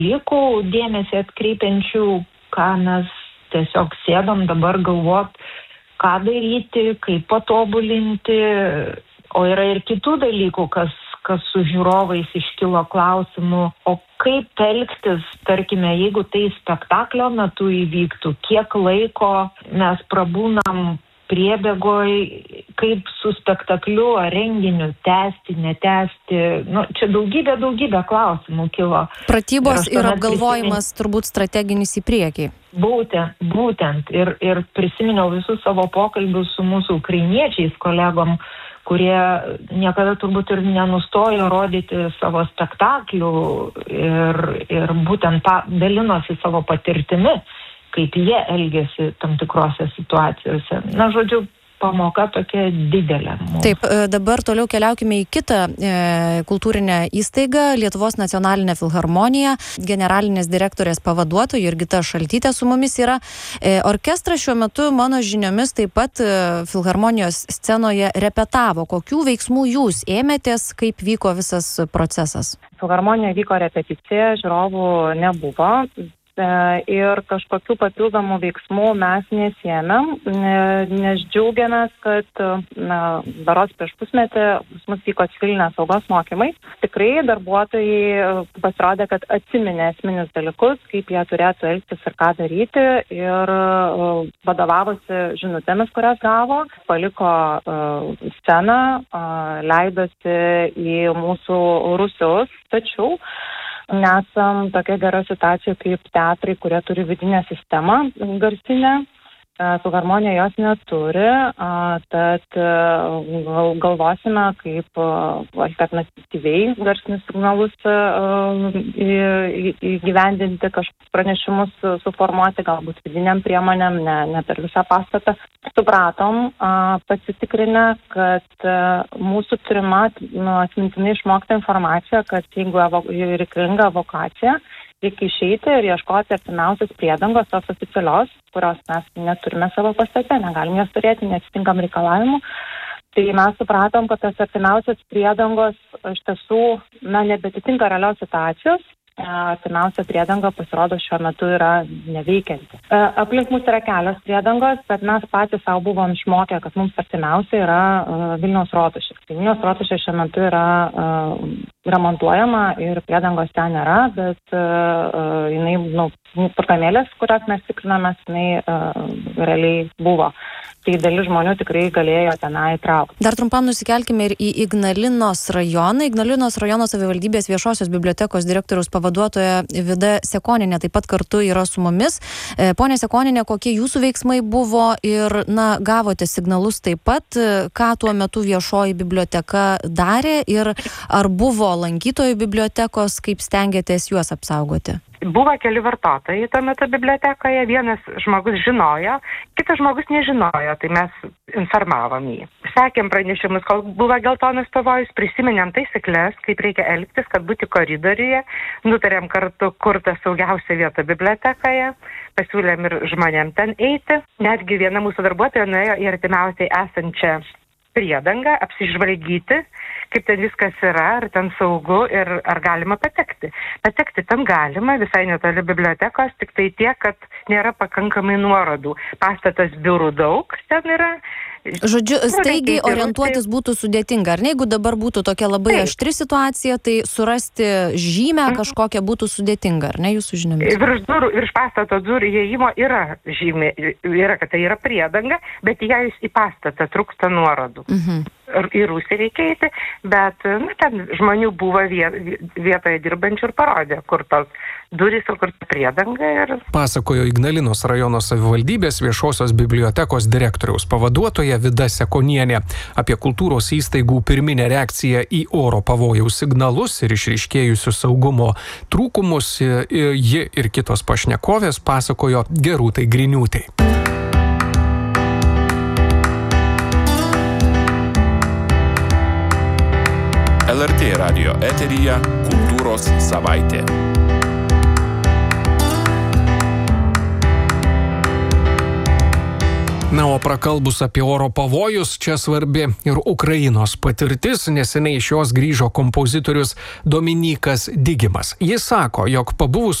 dalykų dėmesį atkreipiančių, ką mes tiesiog sėdom dabar galvot, ką daryti, kaip patobulinti, o yra ir kitų dalykų, kas su žiūrovais iškilo klausimų, o kaip elgtis, tarkime, jeigu tai spektaklio metu įvyktų, kiek laiko mes prabūnam priebėgoj, kaip su spektakliu ar renginiu tęsti, netęsti. Čia daugybė klausimų kilo. Pratybos ir apgalvojimas turbūt strateginis į priekį. Būtent. Ir prisiminiau visus savo pokalbius su mūsų ukrainiečiais kolegom, kurie niekada turbūt ir nenustojo rodyti savo spektaklių ir būtent dalinosi savo patirtimi, kaip jie elgėsi tam tikrose situacijose. Žodžiu, pamoka tokia didelė. Taip, dabar toliau keliaukime į kitą kultūrinę įstaigą, Lietuvos nacionalinę filharmoniją. Generalinės direktorės pavaduotoja Jurgita Šaltytė su mumis yra. Orkestras šiuo metu, mano žiniomis, taip pat filharmonijos scenoje repetavo. Kokių veiksmų jūs ėmėtės, kaip vyko visas procesas? Filharmonijoje vyko repeticija, žiūrovų nebuvo. Ir kažkokių papildomų veiksmų mes nesėmėm, nes džiaugiamės, kad berods prieš pusmetį pas mus vyko civilinės saugos mokymai. Tikrai darbuotojai pasirodė, kad atsiminė esminius dalykus, kaip jie turėtų elgtis ir ką daryti, ir vadovavosi žinutėmis, kurias gavo, paliko sceną, leidosi į mūsų rūsius, tačiau nesam tokia gera situacija kaip teatrai, kurie turi vidinę sistemą garsinę. Filharmonija jos neturi, tad galvosime, kaip alternatyviai garsinius signalus įgyvendinti, kažkokius pranešimus suformuoti, galbūt vidiniam priemonėm, ne per visą pastatą. Supratom, pasitikrinę, kad mūsų turima atmintinai išmokta informacija, kad jeigu reikalinga evakuacija, reikia išeiti ir ieškoti artimiausios priedangos, tos oficialios, kurios mes neturime savo pastate, negalim jos turėti, neatitinkam reikalavimų. Tai mes supratom, kad tas artimiausios priedangos iš tiesų nebetitinka realios situacijos. Artimiausia priedanga pasirodo šiuo metu yra neveikianti. Aplink mus yra kelios priedangos, bet mes patys savo buvom išmokę, kad mums artimiausia yra Vilniaus rotušė. Vilniaus rotušė šiuo metu yra remontuojama ir priedangos ten nėra, bet jinai, programėlės, kurias mes tikrinamės, jinai realiai buvo. Tai dalis žmonių tikrai galėjo tenai įtraukti. Dar trumpam nusikelkime ir į Ignalinos rajoną. Ignalinos rajono savivaldybės viešosios bibliotekos direktoriaus pavaduotoja Vida Sekonienė taip pat kartu yra su mumis. Ponia Sekonienė, kokie jūsų veiksmai buvo ir, gavote signalus taip pat, ką tuo metu viešoji biblioteka darė ir ar buvo lankytojų bibliotekos, kaip stengiatės juos apsaugoti? Buvo keli vartotojai tuo metu bibliotekoje, vienas žmogus žinojo, kitas žmogus nežinojo, tai mes informavom jį. Sekėm pranešimus, kol buvo geltonas pavojus, prisiminėm taisyklės, kaip reikia elgtis, kad būti koridoriuje, nutarėm kartu, kur ta saugiausia vieta bibliotekoje, pasiūlėm ir žmonėm ten eiti, netgi viena mūsų darbuotoja nuėjo į artimiausiai esančią priedangą, apsižvalgyti, kaip ten viskas yra, ar ten saugu ir ar galima patekti. Patekti ten galima, visai netoli bibliotekos, tik tai tiek, kad nėra pakankamai nuorodų. Pastatas biurų daug ten yra. Žodžiu, staigiai orientuotis būtų sudėtinga. Ar ne, jeigu dabar būtų tokia labai aštri situacija, tai surasti žymę kažkokią būtų sudėtinga, ar ne, jūsų žiniomis? Virš pastato durų įėjimo yra žymė, kad tai yra priedanga, bet įėjus į pastatą trūksta nuorodų. Į rūsį reikia eiti, bet ten žmonių buvo vietoje dirbančių ir parodė, kur tos durys, kur priedanga. Pasakojo Ignalinos rajono savivaldybės viešosios bibliotekos direktoriaus pavaduotoja Vida Sekonienė apie kultūros įstaigų pirminę reakciją į oro pavojaus signalus ir išryškėjusius saugumo trūkumus. Ji ir kitos pašnekovės pasakojo Gerūtai Griniūtei. LRT radijo eteryje Kultūros savaitė. Na, o prakalbus apie oro pavojus, čia svarbi ir Ukrainos patirtis. Neseniai iš jos grįžo kompozitorius Dominykas Digimas. Jis sako, jog pabuvus